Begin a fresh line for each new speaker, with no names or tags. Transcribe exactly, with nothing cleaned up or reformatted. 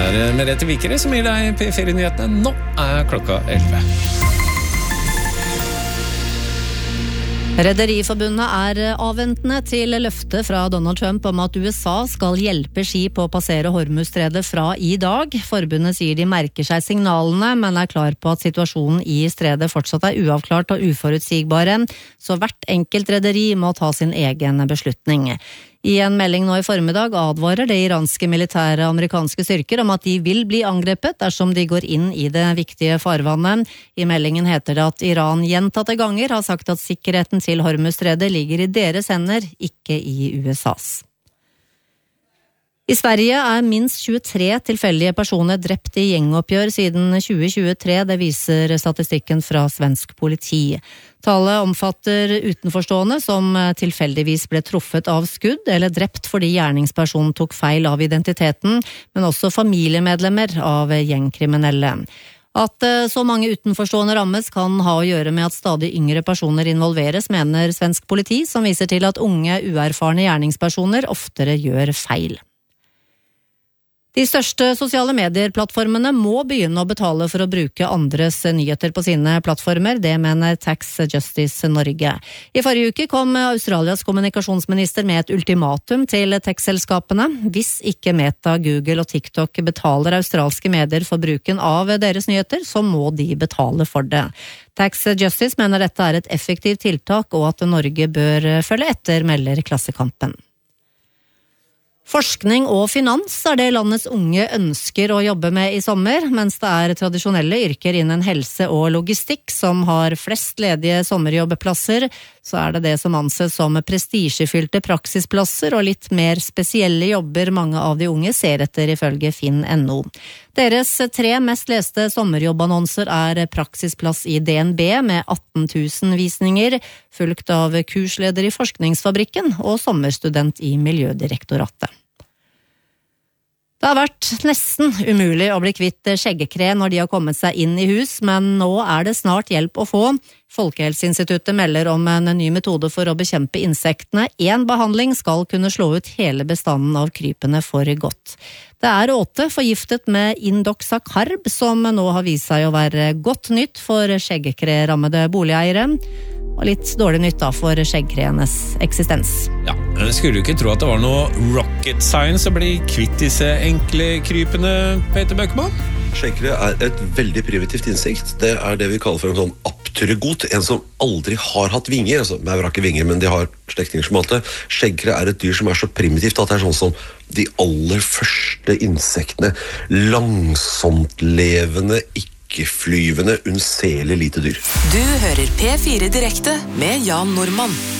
er Merete Vikere som gir deg P fire-nyhetene. Nå er klokka elleve.
Rederiforbundet er avventende til løftet fra Donald Trump om at U S A skal hjelpe skip å passere Hormuzstredet fra i dag. Forbundet sier de merker seg signalene, men er klar på at situasjonen i stredet fortsatt er uavklart og uforutsigbare, så hvert enkelt rederi må ta sin egen beslutning. I en melding nå i formiddag advarer det iranske militære amerikanske styrker om at de vil bli angrepet dersom de går inn i det viktige farvannet. I meldingen heter det at Iran gjentatte ganger har sagt at sikkerheten til Hormuzstredet ligger i deres hender, ikke i U S A's. I Sverige er minst tjuetre tilfeldige personer drept i gjengoppgjør siden tjue tjuetre, det viser statistikken fra svensk politi. Tallet omfatter utenforstående som tilfeldigvis ble truffet av skudd eller drept fordi gjerningspersonen tok feil av identiteten, men også familiemedlemmer av gjengkriminelle. At så mange utenforstående rammes kan ha å gjøre med at stadig yngre personer involveres, mener svensk politi, som viser til at unge, uerfarne gjerningspersoner oftere gjør feil. De største sosiale medieplattformene må begynne å betale for å bruke andres nyheter på sine plattformer, det mener Tax Justice Norge. I forrige uke kom Australias kommunikasjonsminister med et ultimatum til tech-selskapene. Hvis ikke Meta, Google og TikTok betaler australske medier for bruken av deres nyheter, så må de betale for det. Tax Justice mener dette er et effektivt tiltak, og at Norge bør følge etter, melder Klassekampen. Forskning og finans er det landets unge ønsker å jobbe med i sommer, mens det er tradisjonelle yrker innen helse og logistikk som har flest ledige sommerjobbplasser, så er det det som anses som prestisjefylte praksisplasser og litt mer spesielle jobber mange av de unge ser etter ifølge Finn punktum no. Deres tre mest leste sommerjobbannonser er praksisplass i D N B med atten tusen visninger, fulgt av kursleder i Forskningsfabrikken og sommerstudent i Miljødirektoratet. Det har vært nesten umulig å bli kvitt skjeggekre når de har kommet seg inn i hus, men nå er det snart hjelp å få. Folkehelseinstituttet melder om en ny metode for å bekjempe insektene. En behandling skal kunne slå ut hele bestanden av krypene for godt. Det er åte forgiftet med Indoxacarb, som nå har vist seg å være godt nytt for skjeggekre-rammede boligeiere. Og litt dårlig nytt da for skjeggkrenes eksistens.
Ja, jeg skulle jo ikke tro at det var noe rocket science å bli kvitt disse enkle krypene, Peter Bøckmann.
Skjeggkre er et veldig primitivt insekt. Det er det vi kaller for en sånn apterygot, en som aldri har hatt vinger. Altså, maur har ikke vinger, men de har slektinger som alt det. Skjeggkre er et dyr som er så primitivt at det er sånn som de aller første insektene, langsomt levende, ikke-flyvende, unnselig lite dyr.
Du hører P fire direkte med Jan Normann.